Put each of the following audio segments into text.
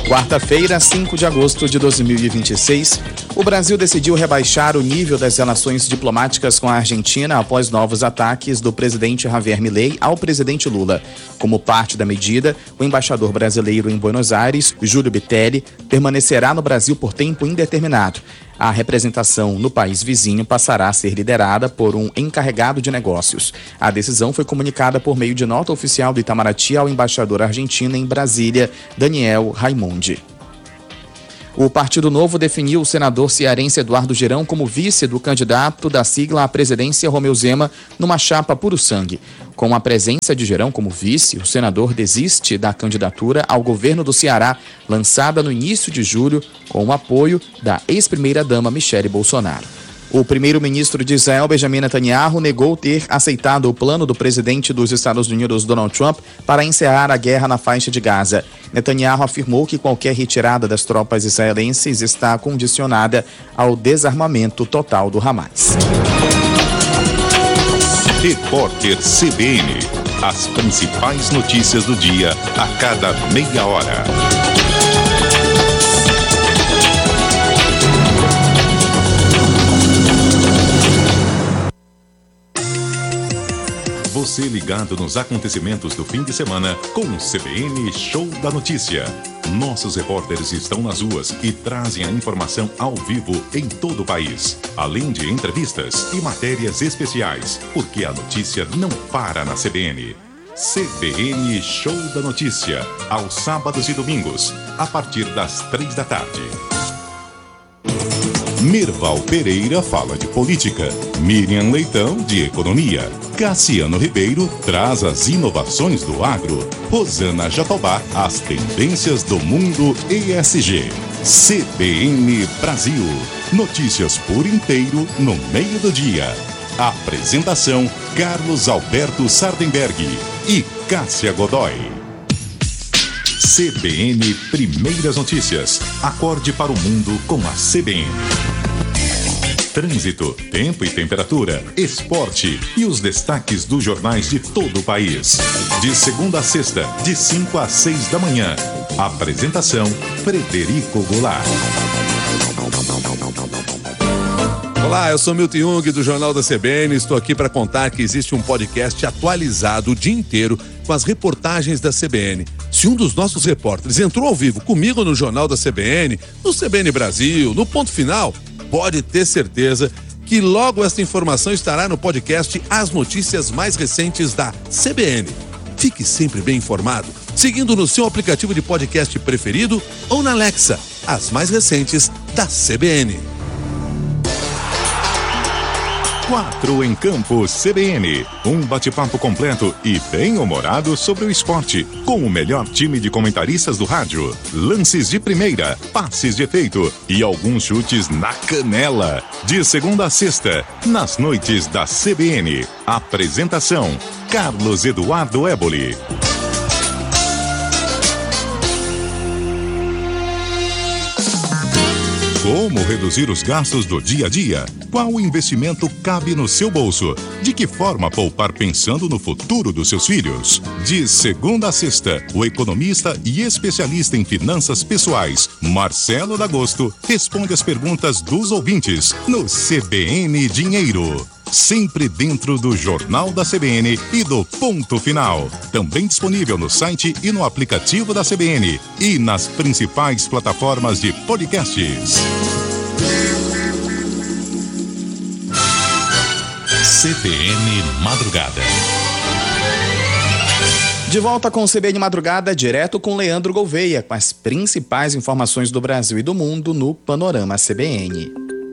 Quarta-feira, 5 de agosto de 2026, o Brasil decidiu rebaixar o nível das relações diplomáticas com a Argentina após novos ataques do presidente Javier Milei ao presidente Lula. Como parte da medida, o embaixador brasileiro em Buenos Aires, Júlio Bitelli, permanecerá no Brasil por tempo indeterminado. A representação no país vizinho passará a ser liderada por um encarregado de negócios. A decisão foi comunicada por meio de nota oficial do Itamaraty ao embaixador argentino em Brasília, Daniel Raimondi. O Partido Novo definiu o senador cearense Eduardo Girão como vice do candidato da sigla à presidência Romeu Zema numa chapa puro sangue. Com a presença de Girão como vice, o senador desiste da candidatura ao governo do Ceará, lançada no início de julho, com o apoio da ex-primeira-dama Michele Bolsonaro. O primeiro-ministro de Israel, Benjamin Netanyahu, negou ter aceitado o plano do presidente dos Estados Unidos, Donald Trump, para encerrar a guerra na faixa de Gaza. Netanyahu afirmou que qualquer retirada das tropas israelenses está condicionada ao desarmamento total do Hamas. Repórter CBN. As principais notícias do dia a cada meia hora. Você ligado nos acontecimentos do fim de semana com o CBN Show da Notícia. Nossos repórteres estão nas ruas e trazem a informação ao vivo em todo o país, além de entrevistas e matérias especiais, porque a notícia não para na CBN. CBN Show da Notícia, aos sábados e domingos, a partir das 3 da tarde. Mirval Pereira fala de política, Miriam Leitão de economia, Cassiano Ribeiro traz as inovações do agro, Rosana Jatobá as tendências do mundo ESG. CBN Brasil, notícias por inteiro no meio do dia. Apresentação Carlos Alberto Sardenberg e Cássia Godoy. CBN Primeiras Notícias. Acorde para o mundo com a CBN. Trânsito, tempo e temperatura, esporte e os destaques dos jornais de todo o país. De segunda a sexta, de 5 às 6 da manhã. Apresentação Frederico Goulart. Olá, eu sou Milton Jung do Jornal da CBN. Estou aqui para contar que existe um podcast atualizado o dia inteiro com as reportagens da CBN. Se um dos nossos repórteres entrou ao vivo comigo no Jornal da CBN, no CBN Brasil, no Ponto Final, pode ter certeza que logo esta informação estará no podcast As Notícias Mais Recentes da CBN. Fique sempre bem informado, seguindo no seu aplicativo de podcast preferido ou na Alexa, as mais recentes da CBN. 4 em Campo CBN. Um bate-papo completo e bem-humorado sobre o esporte, com o melhor time de comentaristas do rádio. Lances de primeira, passes de efeito e alguns chutes na canela. De segunda a sexta, nas noites da CBN. Apresentação: Carlos Eduardo Éboli. Como reduzir os gastos do dia a dia? Qual investimento cabe no seu bolso? De que forma poupar pensando no futuro dos seus filhos? De segunda a sexta, o economista e especialista em finanças pessoais, Marcelo D'Agosto, responde as perguntas dos ouvintes no CBN Dinheiro. Sempre dentro do Jornal da CBN e do Ponto Final. Também disponível no site e no aplicativo da CBN e nas principais plataformas de podcasts. CBN Madrugada. De volta com o CBN Madrugada, direto com Leandro Gouveia, com as principais informações do Brasil e do mundo no Panorama CBN.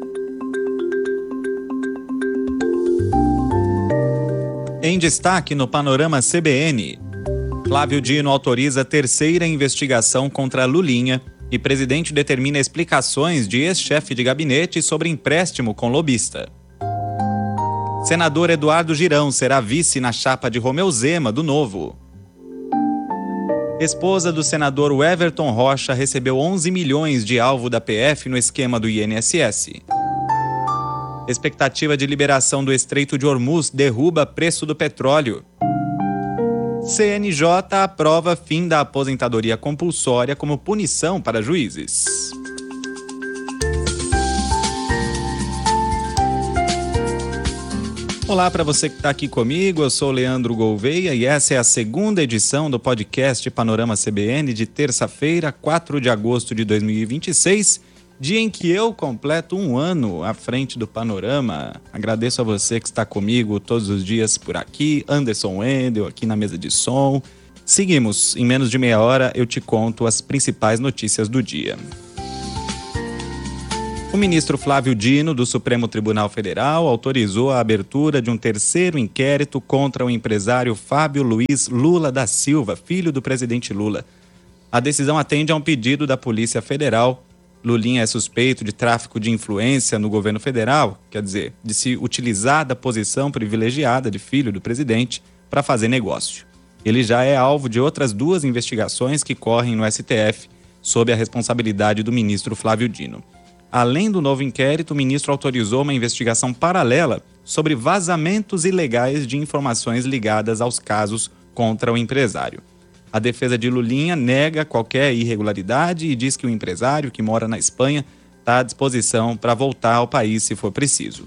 Em destaque no Panorama CBN, Flávio Dino autoriza terceira investigação contra Lulinha e presidente determina explicações de ex-chefe de gabinete sobre empréstimo com lobista. Senador Eduardo Girão será vice na chapa de Romeu Zema, do Novo. Esposa do senador Everton Rocha recebeu 11 milhões de alvo da PF no esquema do INSS. Expectativa de liberação do Estreito de Hormuz derruba preço do petróleo. CNJ aprova fim da aposentadoria compulsória como punição para juízes. Olá para você que está aqui comigo, eu sou o Leandro Gouveia e essa é a segunda edição do podcast Panorama CBN de terça-feira, 4 de agosto de 2026, dia em que eu completo um ano à frente do Panorama. Agradeço a você que está comigo todos os dias por aqui, Anderson Wendel, aqui na mesa de som. Seguimos, em menos de meia hora eu te conto as principais notícias do dia. O ministro Flávio Dino, do Supremo Tribunal Federal, autorizou a abertura de um terceiro inquérito contra o empresário Fábio Luiz Lula da Silva, filho do presidente Lula. A decisão atende a um pedido da Polícia Federal. Lulinha é suspeito de tráfico de influência no governo federal, quer dizer, de se utilizar da posição privilegiada de filho do presidente para fazer negócio. Ele já é alvo de outras duas investigações que correm no STF, sob a responsabilidade do ministro Flávio Dino. Além do novo inquérito, o ministro autorizou uma investigação paralela sobre vazamentos ilegais de informações ligadas aos casos contra o empresário. A defesa de Lulinha nega qualquer irregularidade e diz que o empresário, que mora na Espanha, está à disposição para voltar ao país se for preciso.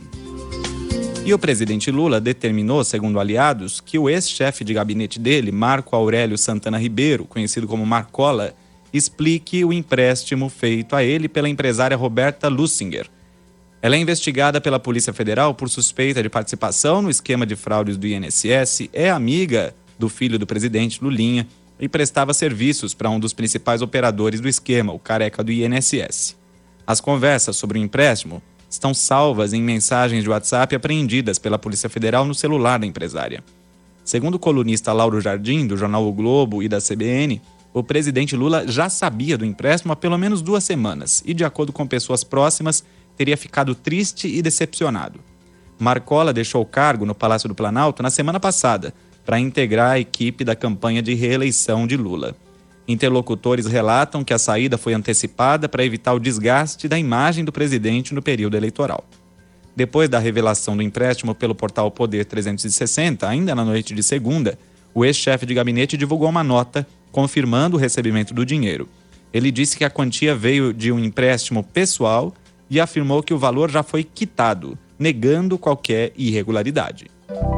E o presidente Lula determinou, segundo aliados, que o ex-chefe de gabinete dele, Marco Aurélio Santana Ribeiro, conhecido como Marcola, explique o empréstimo feito a ele pela empresária Roberta Lussinger. Ela é investigada pela Polícia Federal por suspeita de participação no esquema de fraudes do INSS, é amiga do filho do presidente Lulinha e prestava serviços para um dos principais operadores do esquema, o careca do INSS. As conversas sobre o empréstimo estão salvas em mensagens de WhatsApp apreendidas pela Polícia Federal no celular da empresária. Segundo o colunista Lauro Jardim, do jornal O Globo e da CBN, o presidente Lula já sabia do empréstimo há pelo menos 2 semanas e, de acordo com pessoas próximas, teria ficado triste e decepcionado. Marcola deixou o cargo no Palácio do Planalto na semana passada para integrar a equipe da campanha de reeleição de Lula. Interlocutores relatam que a saída foi antecipada para evitar o desgaste da imagem do presidente no período eleitoral. Depois da revelação do empréstimo pelo portal Poder 360, ainda na noite de segunda, o ex-chefe de gabinete divulgou uma nota confirmando o recebimento do dinheiro. Ele disse que a quantia veio de um empréstimo pessoal e afirmou que o valor já foi quitado, negando qualquer irregularidade.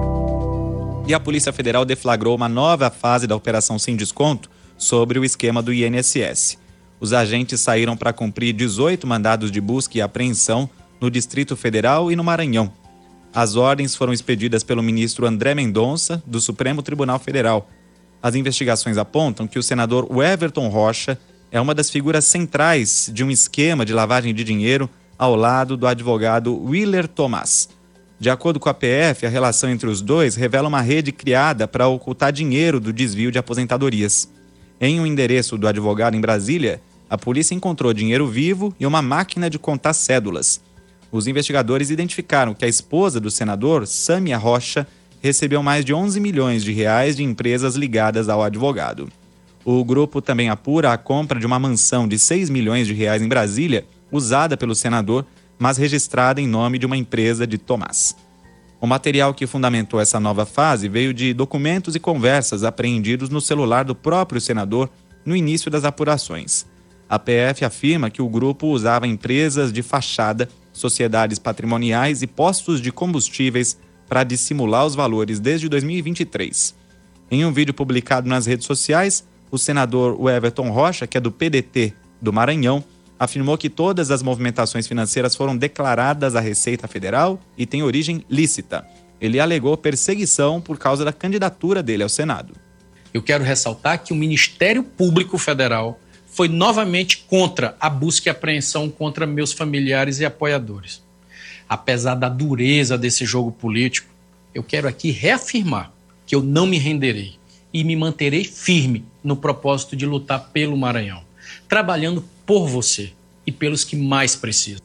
E a Polícia Federal deflagrou uma nova fase da Operação Sem Desconto sobre o esquema do INSS. Os agentes saíram para cumprir 18 mandados de busca e apreensão no Distrito Federal e no Maranhão. As ordens foram expedidas pelo ministro André Mendonça, do Supremo Tribunal Federal. As investigações apontam que o senador Everton Rocha é uma das figuras centrais de um esquema de lavagem de dinheiro ao lado do advogado Willer Tomás. De acordo com a PF, a relação entre os dois revela uma rede criada para ocultar dinheiro do desvio de aposentadorias. Em um endereço do advogado em Brasília, a polícia encontrou dinheiro vivo e uma máquina de contar cédulas. Os investigadores identificaram que a esposa do senador, Sâmia Rocha, recebeu mais de 11 milhões de reais de empresas ligadas ao advogado. O grupo também apura a compra de uma mansão de 6 milhões de reais em Brasília, usada pelo senador, mas registrada em nome de uma empresa de Tomás. O material que fundamentou essa nova fase veio de documentos e conversas apreendidos no celular do próprio senador no início das apurações. A PF afirma que o grupo usava empresas de fachada, sociedades patrimoniais e postos de combustíveis para dissimular os valores desde 2023. Em um vídeo publicado nas redes sociais, o senador Everton Rocha, que é do PDT do Maranhão, afirmou que todas as movimentações financeiras foram declaradas à Receita Federal e têm origem lícita. Ele alegou perseguição por causa da candidatura dele ao Senado. Eu quero ressaltar que o Ministério Público Federal foi novamente contra a busca e apreensão contra meus familiares e apoiadores. Apesar da dureza desse jogo político, eu quero aqui reafirmar que eu não me renderei e me manterei firme no propósito de lutar pelo Maranhão, trabalhando por você e pelos que mais precisam.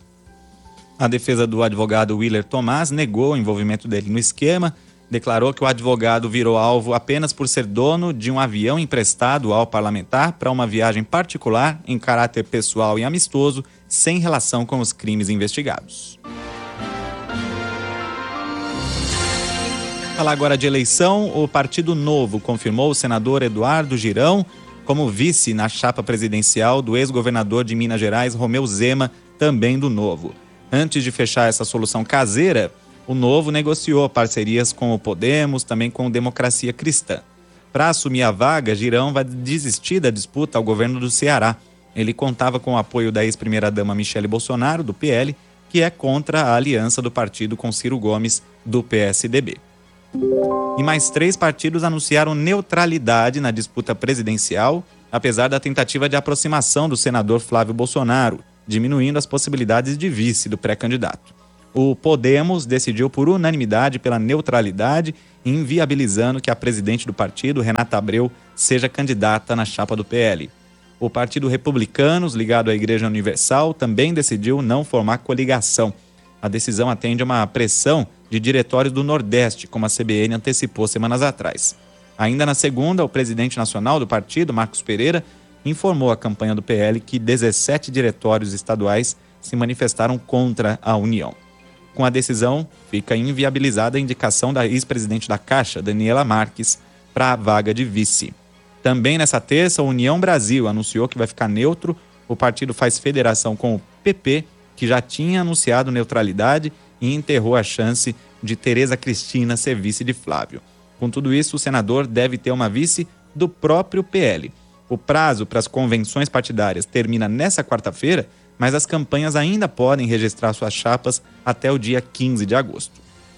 A defesa do advogado Willer Tomás negou o envolvimento dele no esquema, declarou que o advogado virou alvo apenas por ser dono de um avião emprestado ao parlamentar para uma viagem particular em caráter pessoal e amistoso, sem relação com os crimes investigados. Falar agora de eleição, o Partido Novo confirmou o senador Eduardo Girão como vice na chapa presidencial do ex-governador de Minas Gerais, Romeu Zema, também do Novo. Antes de fechar essa solução caseira, o Novo negociou parcerias com o Podemos, também com o Democracia Cristã. Para assumir a vaga, Girão vai desistir da disputa ao governo do Ceará. Ele contava com o apoio da ex-primeira-dama Michele Bolsonaro, do PL, que é contra a aliança do partido com Ciro Gomes, do PSDB. E mais 3 partidos anunciaram neutralidade na disputa presidencial, apesar da tentativa de aproximação do senador Flávio Bolsonaro, diminuindo as possibilidades de vice do pré-candidato. O Podemos decidiu por unanimidade pela neutralidade, inviabilizando que a presidente do partido, Renata Abreu, seja candidata na chapa do PL. O Partido Republicanos, ligado à Igreja Universal, também decidiu não formar coligação. A decisão atende a uma pressão de diretórios do Nordeste, como a CBN antecipou semanas atrás. Ainda na segunda, o presidente nacional do partido, Marcos Pereira, informou à campanha do PL que 17 diretórios estaduais se manifestaram contra a união. Com a decisão, fica inviabilizada a indicação da ex-presidente da Caixa, Daniela Marques, para a vaga de vice. Também nessa terça, a União Brasil anunciou que vai ficar neutro. O partido faz federação com o PP, que já tinha anunciado neutralidade e enterrou a chance de Tereza Cristina ser vice de Flávio. Com tudo isso, o senador deve ter uma vice do próprio PL. O prazo para as convenções partidárias termina nessa quarta-feira, mas as campanhas ainda podem registrar suas chapas até o dia 15 de agosto.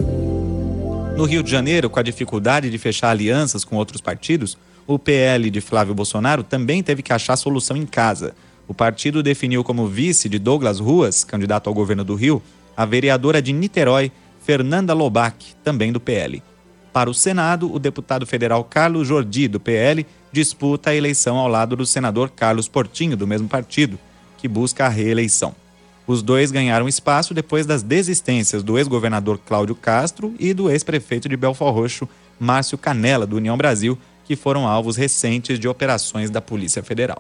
No Rio de Janeiro, com a dificuldade de fechar alianças com outros partidos, o PL de Flávio Bolsonaro também teve que achar solução em casa. O partido definiu como vice de Douglas Ruas, candidato ao governo do Rio, a vereadora de Niterói, Fernanda Lobac, também do PL. Para o Senado, o deputado federal Carlos Jordi, do PL, disputa a eleição ao lado do senador Carlos Portinho, do mesmo partido, que busca a reeleição. Os dois ganharam espaço depois das desistências do ex-governador Cláudio Castro e do ex-prefeito de Belford Roxo, Márcio Canella, do União Brasil, que foram alvos recentes de operações da Polícia Federal.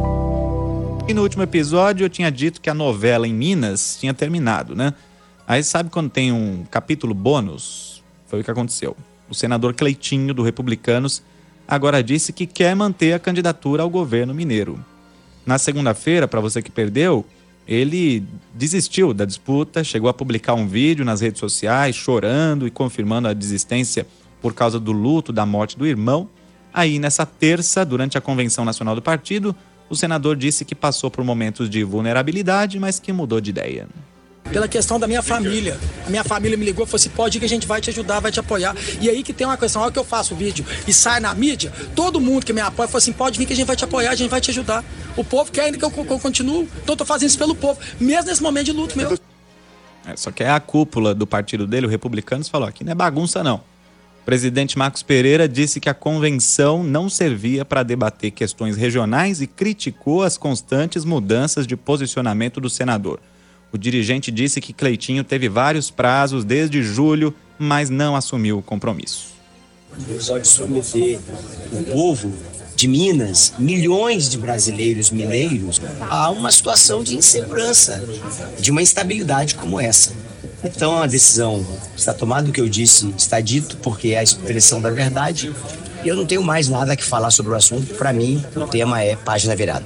E no último episódio eu tinha dito que a novela em Minas tinha terminado, né? Aí sabe quando tem um capítulo bônus? Foi o que aconteceu. O senador Cleitinho, do Republicanos, agora disse que quer manter a candidatura ao governo mineiro. Na segunda-feira, para você que perdeu, ele desistiu da disputa, chegou a publicar um vídeo nas redes sociais, chorando e confirmando a desistência por causa do luto da morte do irmão. Aí, nessa terça, durante a Convenção Nacional do Partido, o senador disse que passou por momentos de vulnerabilidade, mas que mudou de ideia. Pela questão da minha família. A minha família me ligou e falou assim, pode ir que a gente vai te ajudar, vai te apoiar. E aí que tem uma questão, a hora que eu faço o vídeo e sai na mídia, todo mundo que me apoia falou assim, pode vir que a gente vai te apoiar, a gente vai te ajudar. O povo quer ainda que eu continue, então eu tô fazendo isso pelo povo, mesmo nesse momento de luto meu. Só que a cúpula do partido dele, o Republicanos, falou, aqui não é bagunça não. O presidente Marcos Pereira disse que a convenção não servia para debater questões regionais e criticou as constantes mudanças de posicionamento do senador. O dirigente disse que Cleitinho teve vários prazos desde julho, mas não assumiu o compromisso. Pode submeter o povo de Minas, milhões de brasileiros mineiros, a uma situação de insegurança, de uma instabilidade como essa. Então a decisão está tomada, o que eu disse está dito, porque é a expressão da verdade. E eu não tenho mais nada que falar sobre o assunto. Para mim, o tema é página virada.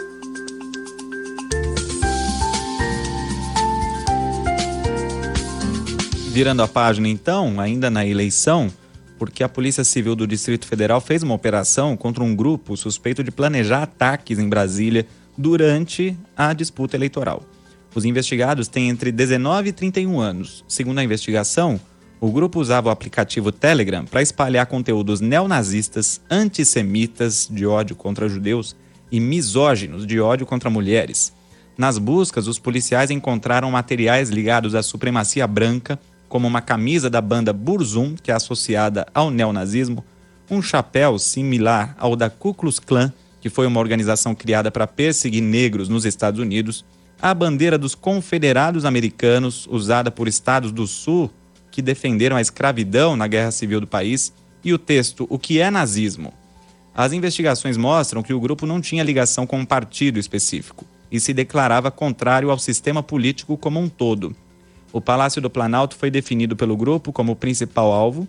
Virando a página, então, ainda na eleição, porque a Polícia Civil do Distrito Federal fez uma operação contra um grupo suspeito de planejar ataques em Brasília durante a disputa eleitoral. Os investigados têm entre 19 e 31 anos. Segundo a investigação, o grupo usava o aplicativo Telegram para espalhar conteúdos neonazistas, antissemitas de ódio contra judeus e misóginos de ódio contra mulheres. Nas buscas, os policiais encontraram materiais ligados à supremacia branca, como uma camisa da banda Burzum, que é associada ao neonazismo, um chapéu similar ao da Ku Klux Klan, que foi uma organização criada para perseguir negros nos Estados Unidos, a bandeira dos Confederados Americanos, usada por estados do Sul que defenderam a escravidão na Guerra Civil do país, e o texto O que é nazismo? As investigações mostram que o grupo não tinha ligação com um partido específico e se declarava contrário ao sistema político como um todo. O Palácio do Planalto foi definido pelo grupo como principal alvo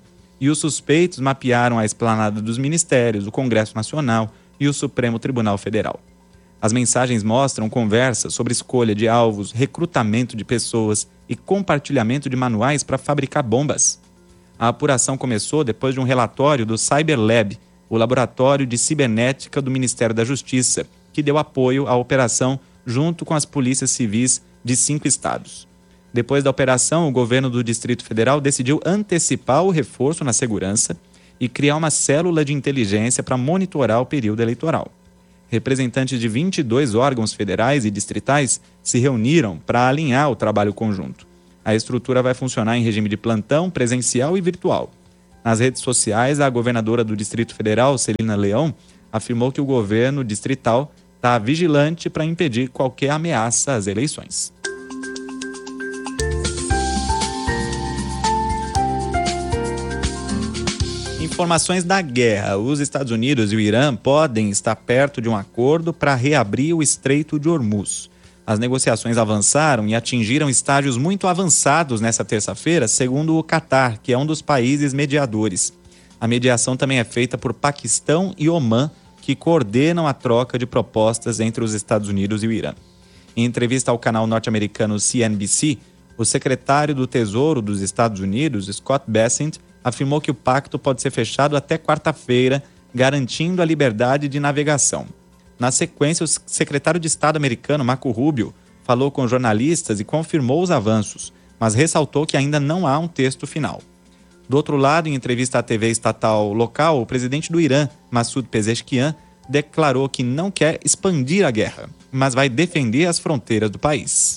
e os suspeitos mapearam a esplanada dos ministérios, o Congresso Nacional e o Supremo Tribunal Federal. As mensagens mostram conversas sobre escolha de alvos, recrutamento de pessoas e compartilhamento de manuais para fabricar bombas. A apuração começou depois de um relatório do CyberLab, o laboratório de cibernética do Ministério da Justiça, que deu apoio à operação junto com as polícias civis de 5 estados. Depois da operação, o governo do Distrito Federal decidiu antecipar o reforço na segurança e criar uma célula de inteligência para monitorar o período eleitoral. Representantes de 22 órgãos federais e distritais se reuniram para alinhar o trabalho conjunto. A estrutura vai funcionar em regime de plantão, presencial e virtual. Nas redes sociais, a governadora do Distrito Federal, Celina Leão, afirmou que o governo distrital está vigilante para impedir qualquer ameaça às eleições. Informações da guerra. Os Estados Unidos e o Irã podem estar perto de um acordo para reabrir o Estreito de Hormuz. As negociações avançaram e atingiram estágios muito avançados nesta terça-feira, segundo o Catar, que é um dos países mediadores. A mediação também é feita por Paquistão e Omã, que coordenam a troca de propostas entre os Estados Unidos e o Irã. Em entrevista ao canal norte-americano CNBC, o secretário do Tesouro dos Estados Unidos, Scott Bessent, afirmou que o pacto pode ser fechado até quarta-feira, garantindo a liberdade de navegação. Na sequência, o secretário de Estado americano, Marco Rubio, falou com jornalistas e confirmou os avanços, mas ressaltou que ainda não há um texto final. Do outro lado, em entrevista à TV estatal local, o presidente do Irã, Massoud Pezeshkian, declarou que não quer expandir a guerra, mas vai defender as fronteiras do país.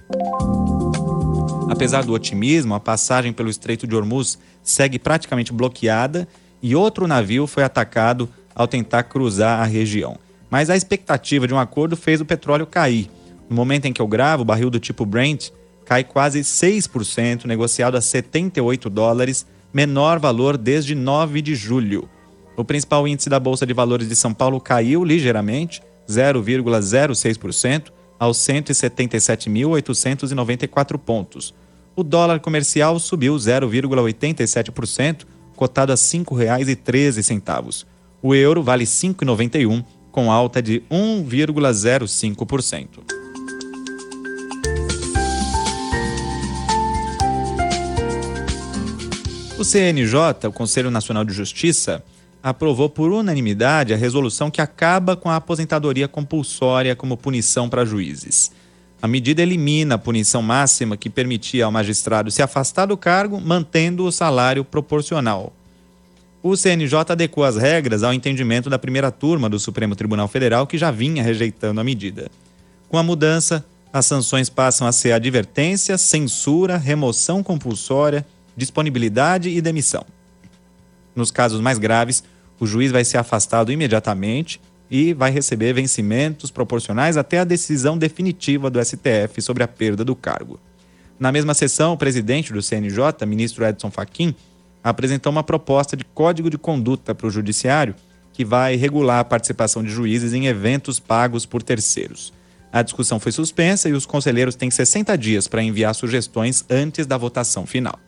Apesar do otimismo, a passagem pelo Estreito de Hormuz segue praticamente bloqueada e outro navio foi atacado ao tentar cruzar a região. Mas a expectativa de um acordo fez o petróleo cair. No momento em que eu gravo, o barril do tipo Brent cai quase 6%, negociado a $78, menor valor desde 9 de julho. O principal índice da Bolsa de Valores de São Paulo caiu ligeiramente, 0,06%, aos 177.894 pontos. O dólar comercial subiu 0,87%, cotado a R$ 5,13. O euro vale R$ 5,91, com alta de 1,05%. O CNJ, o Conselho Nacional de Justiça, aprovou por unanimidade a resolução que acaba com a aposentadoria compulsória como punição para juízes. A medida elimina a punição máxima que permitia ao magistrado se afastar do cargo, mantendo o salário proporcional. O CNJ adequou as regras ao entendimento da primeira turma do Supremo Tribunal Federal, que já vinha rejeitando a medida. Com a mudança, as sanções passam a ser advertência, censura, remoção compulsória, disponibilidade e demissão. Nos casos mais graves, o juiz vai ser afastado imediatamente e vai receber vencimentos proporcionais até a decisão definitiva do STF sobre a perda do cargo. Na mesma sessão, o presidente do CNJ, ministro Edson Fachin, apresentou uma proposta de código de conduta para o judiciário que vai regular a participação de juízes em eventos pagos por terceiros. A discussão foi suspensa e os conselheiros têm 60 dias para enviar sugestões antes da votação final.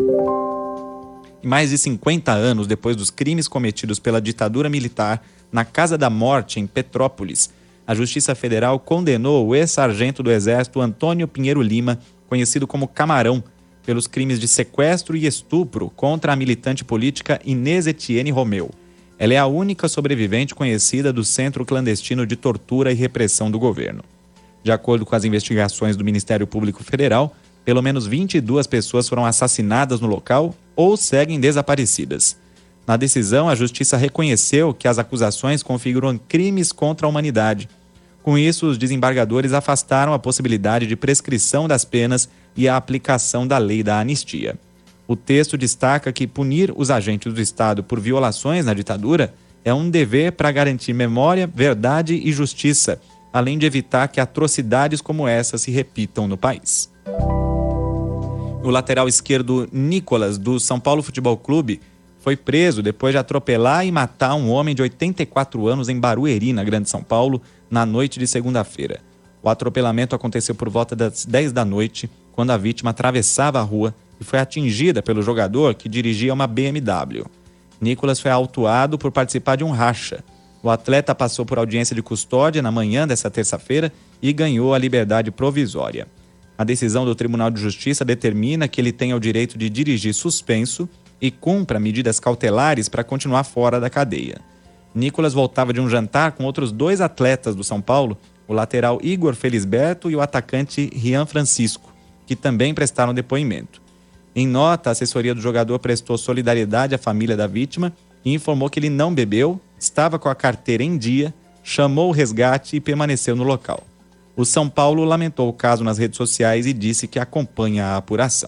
E mais de 50 anos depois dos crimes cometidos pela ditadura militar na Casa da Morte, em Petrópolis, a Justiça Federal condenou o ex-sargento do Exército Antônio Pinheiro Lima, conhecido como Camarão, pelos crimes de sequestro e estupro contra a militante política Inês Etienne Romeu. Ela é a única sobrevivente conhecida do Centro Clandestino de Tortura e Repressão do governo. De acordo com as investigações do Ministério Público Federal, pelo menos 22 pessoas foram assassinadas no local ou seguem desaparecidas. Na decisão, a Justiça reconheceu que as acusações configuram crimes contra a humanidade. Com isso, os desembargadores afastaram a possibilidade de prescrição das penas e a aplicação da lei da anistia. O texto destaca que punir os agentes do Estado por violações na ditadura é um dever para garantir memória, verdade e justiça, além de evitar que atrocidades como essa se repitam no país. O lateral esquerdo Nicolas, do São Paulo Futebol Clube, foi preso depois de atropelar e matar um homem de 84 anos em Barueri, na Grande São Paulo, na noite de segunda-feira. O atropelamento aconteceu por volta das 10 da noite, quando a vítima atravessava a rua e foi atingida pelo jogador que dirigia uma BMW. Nicolas foi autuado por participar de um racha. O atleta passou por audiência de custódia na manhã desta terça-feira e ganhou a liberdade provisória. A decisão do Tribunal de Justiça determina que ele tenha o direito de dirigir suspenso e cumpra medidas cautelares para continuar fora da cadeia. Nicolas voltava de um jantar com outros 2 atletas do São Paulo, o lateral Igor Felisberto e o atacante Rian Francisco, que também prestaram depoimento. Em nota, a assessoria do jogador prestou solidariedade à família da vítima e informou que ele não bebeu, estava com a carteira em dia, chamou o resgate e permaneceu no local. O São Paulo lamentou o caso nas redes sociais e disse que acompanha a apuração.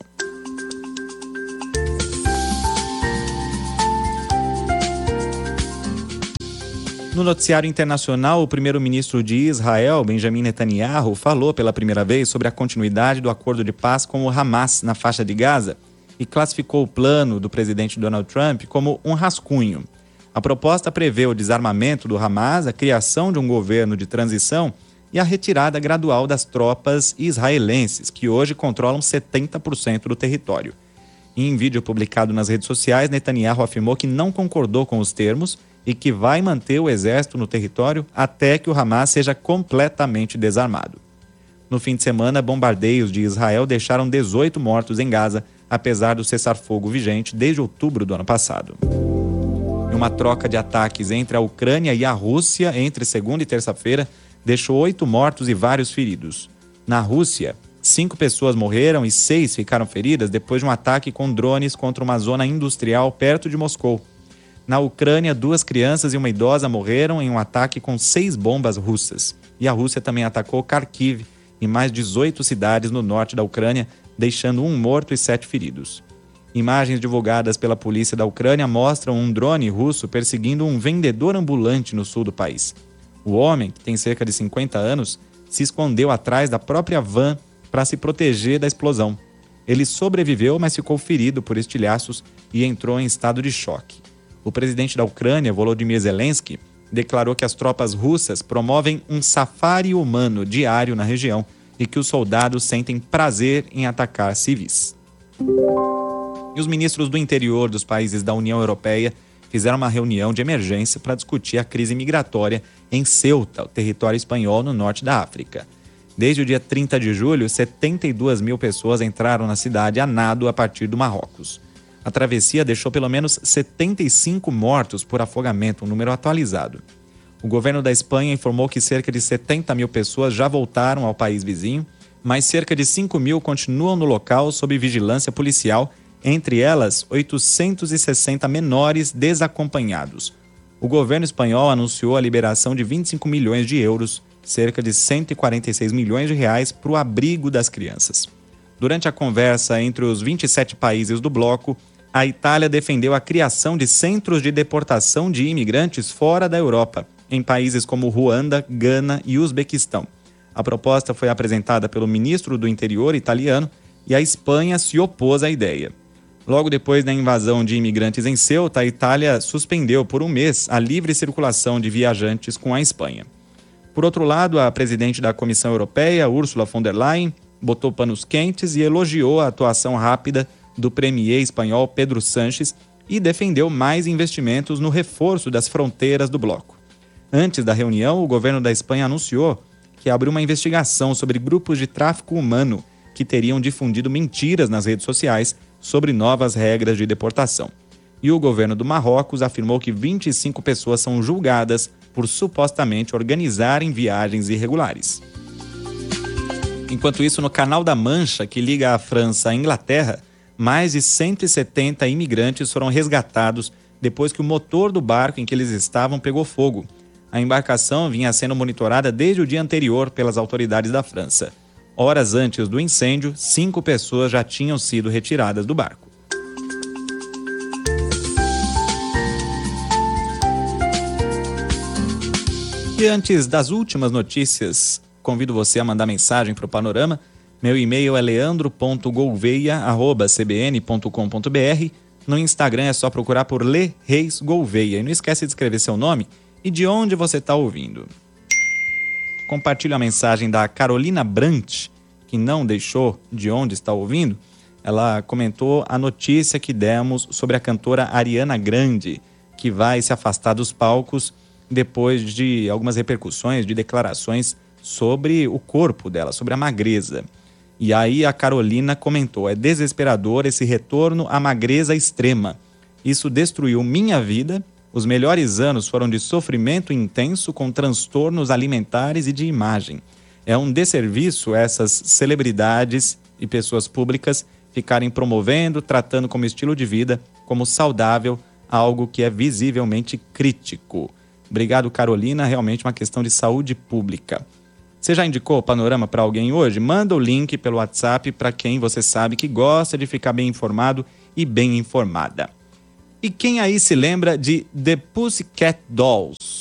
No noticiário internacional, o primeiro-ministro de Israel, Benjamin Netanyahu, falou pela primeira vez sobre a continuidade do acordo de paz com o Hamas na faixa de Gaza e classificou o plano do presidente Donald Trump como um rascunho. A proposta prevê o desarmamento do Hamas, a criação de um governo de transição e a retirada gradual das tropas israelenses, que hoje controlam 70% do território. Em vídeo publicado nas redes sociais, Netanyahu afirmou que não concordou com os termos e que vai manter o exército no território até que o Hamas seja completamente desarmado. No fim de semana, bombardeios de Israel deixaram 18 mortos em Gaza, apesar do cessar-fogo vigente desde outubro do ano passado. Uma troca de ataques entre a Ucrânia e a Rússia entre segunda e terça-feira deixou 8 mortos e vários feridos. Na Rússia, 5 pessoas morreram e 6 ficaram feridas depois de um ataque com drones contra uma zona industrial perto de Moscou. Na Ucrânia, 2 crianças e uma idosa morreram em um ataque com 6 bombas russas. E a Rússia também atacou Kharkiv e mais 18 cidades no norte da Ucrânia, deixando 1 morto e 7 feridos. Imagens divulgadas pela polícia da Ucrânia mostram um drone russo perseguindo um vendedor ambulante no sul do país. O homem, que tem cerca de 50 anos, se escondeu atrás da própria van para se proteger da explosão. Ele sobreviveu, mas ficou ferido por estilhaços e entrou em estado de choque. O presidente da Ucrânia, Volodymyr Zelensky, declarou que as tropas russas promovem um safari humano diário na região e que os soldados sentem prazer em atacar civis. E os ministros do interior dos países da União Europeia fizeram uma reunião de emergência para discutir a crise migratória em Ceuta, o território espanhol no norte da África. Desde o dia 30 de julho, 72 mil pessoas entraram na cidade a nado a partir do Marrocos. A travessia deixou pelo menos 75 mortos por afogamento, um número atualizado. O governo da Espanha informou que cerca de 70 mil pessoas já voltaram ao país vizinho, mas cerca de 5 mil continuam no local sob vigilância policial, entre elas 860 menores desacompanhados. O governo espanhol anunciou a liberação de 25 milhões de euros, cerca de 146 milhões de reais, para o abrigo das crianças. Durante a conversa entre os 27 países do bloco, a Itália defendeu a criação de centros de deportação de imigrantes fora da Europa, em países como Ruanda, Gana e Uzbequistão. A proposta foi apresentada pelo ministro do Interior italiano e a Espanha se opôs à ideia. Logo depois da invasão de imigrantes em Ceuta, a Itália suspendeu por 1 mês a livre circulação de viajantes com a Espanha. Por outro lado, a presidente da Comissão Europeia, Ursula von der Leyen, botou panos quentes e elogiou a atuação rápida do premier espanhol Pedro Sánchez e defendeu mais investimentos no reforço das fronteiras do bloco. Antes da reunião, o governo da Espanha anunciou que abriu uma investigação sobre grupos de tráfico humano que teriam difundido mentiras nas redes sociais sobre novas regras de deportação. E o governo do Marrocos afirmou que 25 pessoas são julgadas por supostamente organizarem viagens irregulares. Enquanto isso, no Canal da Mancha, que liga a França à Inglaterra, mais de 170 imigrantes foram resgatados depois que o motor do barco em que eles estavam pegou fogo. A embarcação vinha sendo monitorada desde o dia anterior pelas autoridades da França. Horas antes do incêndio, 5 pessoas já tinham sido retiradas do barco. E antes das últimas notícias, convido você a mandar mensagem para o Panorama. Meu e-mail é leandro.gouveia@cbn.com.br. No Instagram é só procurar por Le Reis Gouveia. E não esquece de escrever seu nome e de onde você está ouvindo. Compartilho a mensagem da Carolina Brant, que não deixou de onde está ouvindo. Ela comentou a notícia que demos sobre a cantora Ariana Grande, que vai se afastar dos palcos depois de algumas repercussões, de declarações sobre o corpo dela, sobre a magreza. E aí a Carolina comentou: é desesperador esse retorno à magreza extrema. Isso destruiu minha vida. Os melhores anos foram de sofrimento intenso com transtornos alimentares e de imagem. É um desserviço essas celebridades e pessoas públicas ficarem promovendo, tratando como estilo de vida, como saudável, algo que é visivelmente crítico. Obrigado, Carolina. Realmente uma questão de saúde pública. Você já indicou o Panorama para alguém hoje? Manda o link pelo WhatsApp para quem você sabe que gosta de ficar bem informado e bem informada. E quem aí se lembra de The Pussycat Dolls?